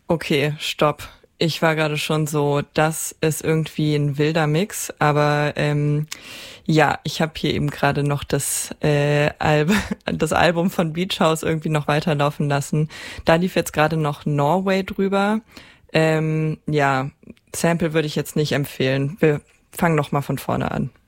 Okay, stopp. Ich war gerade schon so, das ist irgendwie ein wilder Mix, aber ja, ich habe hier eben gerade noch das Album von Beach House irgendwie noch weiterlaufen lassen. Da lief jetzt gerade noch Norway drüber. Ja, Sample würde ich jetzt nicht empfehlen. Wir fangen noch mal von vorne an.